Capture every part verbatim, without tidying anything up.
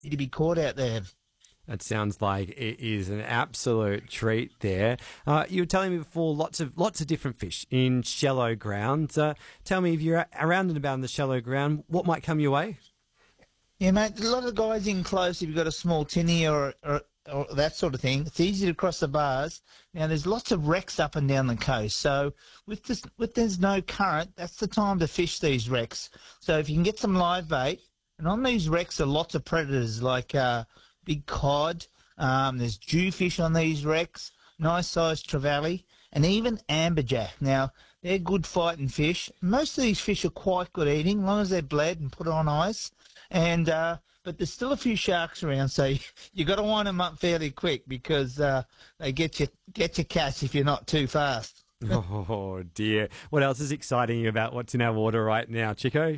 to be caught out there. That sounds like it is an absolute treat there. Uh, you were telling me before lots of lots of different fish in shallow ground. Uh, tell me, if you're around and about in the shallow ground, what might come your way? Yeah, mate, a lot of guys in close, if you've got a small tinny or, or, or that sort of thing, it's easy to cross the bars. Now, there's lots of wrecks up and down the coast. So with this, with there's no current, that's the time to fish these wrecks. So if you can get some live bait, and on these wrecks are lots of predators like uh, big cod, um, there's jewfish on these wrecks, nice sized trevally, and even amberjack. Now, they're good fighting fish. Most of these fish are quite good eating, as long as they're bled and put on ice. And uh, but there's still a few sharks around, so you, you got to wind them up fairly quick because uh, they get you get your catch if you're not too fast. Oh dear! What else is exciting about what's in our water right now, Chico?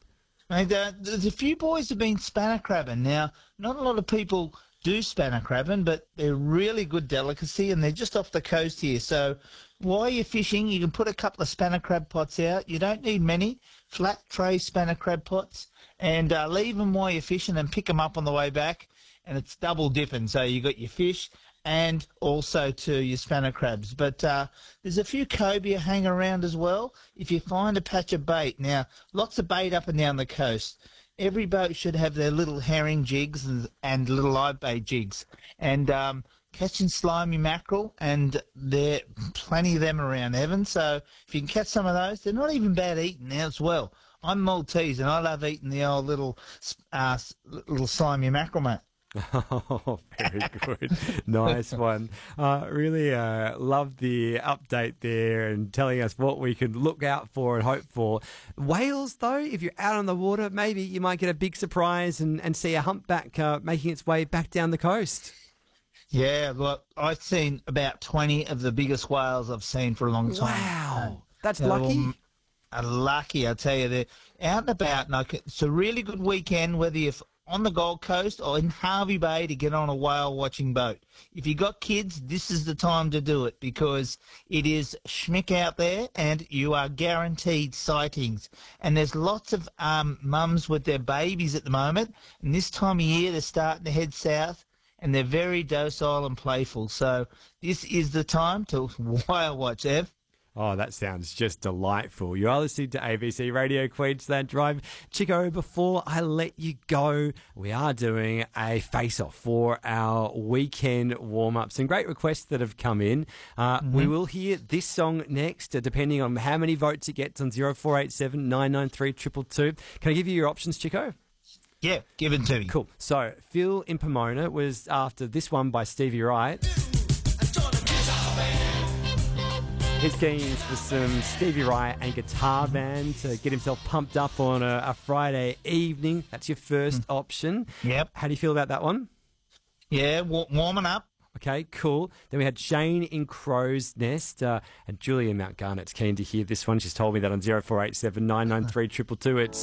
And, uh, there's a few boys have been spanner crabbing. Now, not a lot of people do spanner crabbing, but they're really good delicacy, and they're just off the coast here. So while you're fishing, you can put a couple of spanner crab pots out. You don't need many. Flat tray spanner crab pots, and uh, leave them while you're fishing and pick them up on the way back, and it's double dipping. So you got your fish and also to your spanner crabs. But uh, there's a few cobia hanging around as well. If you find a patch of bait, now lots of bait up and down the coast. Every boat should have their little herring jigs and, and little live bait jigs, and um, catching slimy mackerel, and there are plenty of them around, Evan. So if you can catch some of those, they're not even bad eating now as well. I'm Maltese, and I love eating the old little uh, little slimy mackerel, mate. Oh, very good. Nice one. Uh, really uh, love the update there and telling us what we can look out for and hope for. Whales, though, if you're out on the water, maybe you might get a big surprise and, and see a humpback uh, making its way back down the coast. Yeah, look, I've seen about twenty of the biggest whales I've seen for a long time. Wow, that's They're lucky. all- are lucky, I tell you. They're out and about. And I can, it's a really good weekend, whether you're on the Gold Coast or in Harvey Bay, to get on a whale watching boat. If you got kids, this is the time to do it, because it is schmick out there and you are guaranteed sightings. And there's lots of um, mums with their babies at the moment, and this time of year they're starting to head south, and they're very docile and playful. So this is the time to whale watch, Ev. Oh, that sounds just delightful. You are listening to A B C Radio Queensland Drive. Chico, before I let you go, we are doing a face-off for our weekend warm-up. Some great requests that have come in. Uh, mm-hmm. We will hear this song next, uh, depending on how many votes it gets on zero four eight seven nine nine three two two two. Can I give you your options, Chico? Yeah, give it to me. Cool. So, Phil in Pomona was after this one by Stevie Wright. He's keen for some Stevie Wright and guitar band to get himself pumped up on a, a Friday evening. That's your first mm. option. Yep. How do you feel about that one? Yeah, wa- warming up. Okay, cool. Then we had Shane in Crow's Nest, uh, and Julia in Mount Garnet's keen to hear this one. She's told me that on zero four eight seven nine nine three two two two. It's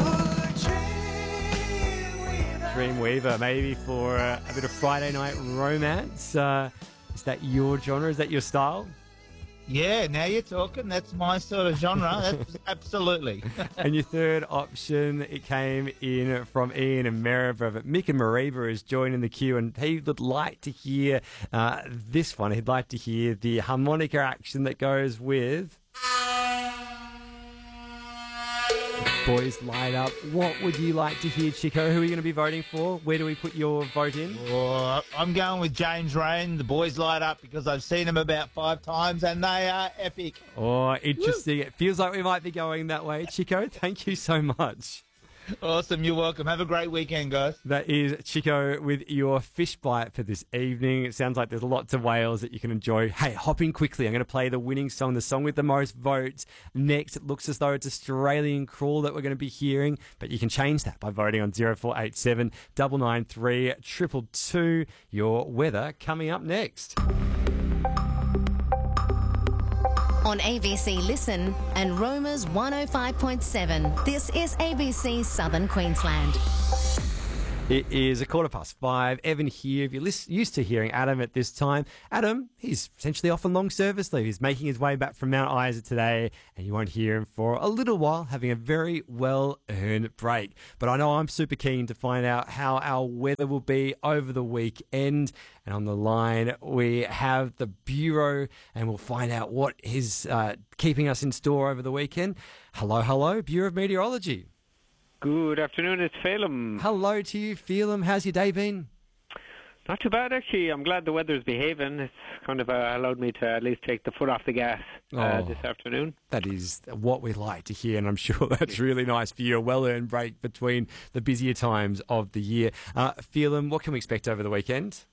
Dreamweaver, maybe for uh, a bit of Friday night romance. Uh, is that your genre? Is that your style? Yeah, now you're talking. That's my sort of genre. That's absolutely. And your third option, it came in from Ian and Maribor, but Mick and Mariba is joining the queue, and he would like to hear uh, this one. He'd like to hear the harmonica action that goes with Boys Light Up. What would you like to hear, Chico? Who are you going to be voting for? Where do we put your vote in? Oh, I'm going with James Rain, The Boys Light Up, because I've seen them about five times and they are epic. Oh, interesting. Woo. It feels like we might be going that way. Chico, thank you so much. Awesome, you're welcome. Have a great weekend, guys. That is Chico with your fish bite for this evening. It sounds like there's lots of whales that you can enjoy. Hey, hop in quickly. I'm going to play the winning song, the song with the most votes. Next, it looks as though it's Australian Crawl that we're going to be hearing, but you can change that by voting on zero four eight seven nine nine three two two two. Your weather coming up next. On A B C Listen and Roma's one oh five point seven. This is A B C Southern Queensland. It is a quarter past five. Evan here. If you're lis- used to hearing Adam at this time, Adam, he's essentially off on long service leave. He's making his way back from Mount Isa today, and you won't hear him for a little while, having a very well-earned break. But I know I'm super keen to find out how our weather will be over the weekend. And on the line, we have the Bureau, and we'll find out what is uh, keeping us in store over the weekend. Hello, hello, Bureau of Meteorology. Good afternoon, it's Phelim. Hello to you, Phelim. How's your day been? Not too bad, actually. I'm glad the weather's behaving. It's kind of uh, allowed me to at least take the foot off the gas uh, Oh. this afternoon. That is what we like to hear, and I'm sure that's really nice for you. A well-earned break between the busier times of the year. Uh, Phelim, what can we expect over the weekend?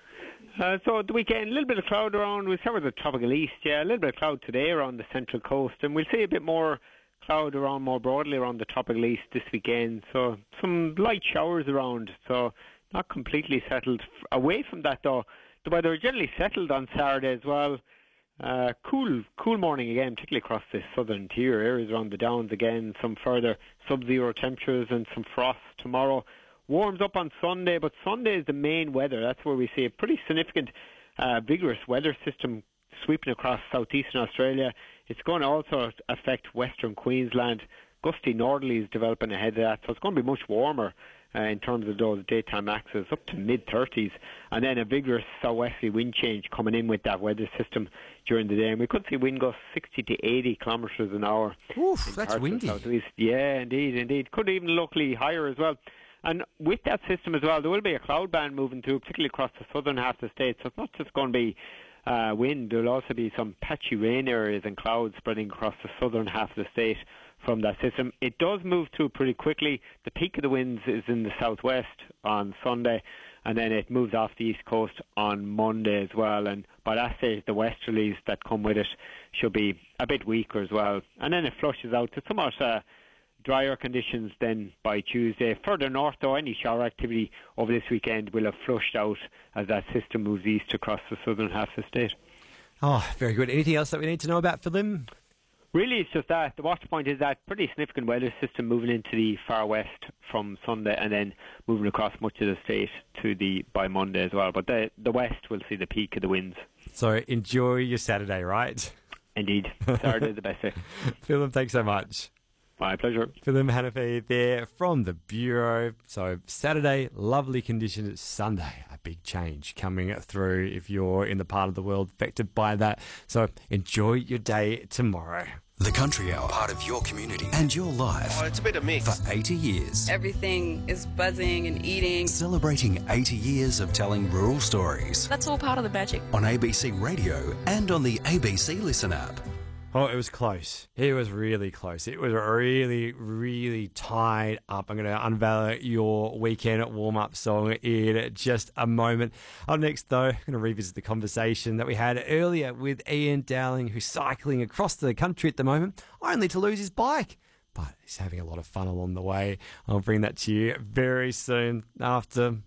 Uh, so the weekend, a little bit of cloud around. We'll start with the tropical east, yeah. A little bit of cloud today around the central coast, and we'll see a bit more cloud around more broadly around the tropical east this weekend. So some light showers around, so not completely settled. Away from that, though, the weather is generally settled on Saturday as well. Uh, cool, cool morning again, particularly across the southern interior areas around the Downs again. Some further sub-zero temperatures and some frost tomorrow. Warms up on Sunday, but Sunday is the main weather. That's where we see a pretty significant, uh, vigorous weather system sweeping across southeastern Australia. It's going to also affect western Queensland. Gusty northerlies developing ahead of that, so it's going to be much warmer uh, in terms of those daytime maxes, up to mid-thirties, and then a vigorous southwesterly wind change coming in with that weather system during the day. And we could see wind gusts sixty to eighty kilometres an hour. Oof, in that's parts of the windy. southeast. Yeah, indeed, indeed. Could even locally higher as well. And with that system as well, there will be a cloud band moving through, particularly across the southern half of the state. So it's not just going to be uh, wind. There will also be some patchy rain areas and clouds spreading across the southern half of the state from that system. It does move through pretty quickly. The peak of the winds is in the southwest on Sunday, and then it moves off the east coast on Monday as well. And by that stage, the westerlies that come with it should be a bit weaker as well. And then it flushes out to somewhat uh, drier conditions then by Tuesday. Further north, though, any shower activity over this weekend will have flushed out as that system moves east across the southern half of the state. Oh, very good. Anything else that we need to know about Phelim? Really, it's just that. The watch point is that pretty significant weather system moving into the far west from Sunday and then moving across much of the state to the by Monday as well. But the the west will see the peak of the winds. So enjoy your Saturday, right? Indeed. Saturday is the best day. Phelim, thanks so much. My pleasure. Phelim Hanafi there from the Bureau. So Saturday, lovely conditions. Sunday, a big change coming through if you're in the part of the world affected by that. So enjoy your day tomorrow. The Country Hour, part of your community and your life. Oh, it's a bit of mix. For eighty years. Everything is buzzing and eating. Celebrating eighty years of telling rural stories. That's all part of the magic. On A B C Radio and on the A B C Listen app. Oh, it was close. It was really close. It was really, really tied up. I'm going to unveil your weekend warm-up song in just a moment. Up next, though, I'm going to revisit the conversation that we had earlier with Ian Dowling, who's cycling across the country at the moment, only to lose his bike. But he's having a lot of fun along the way. I'll bring that to you very soon after...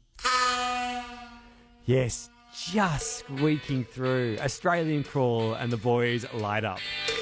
Yes, just squeaking through Australian Crawl and the boys light up.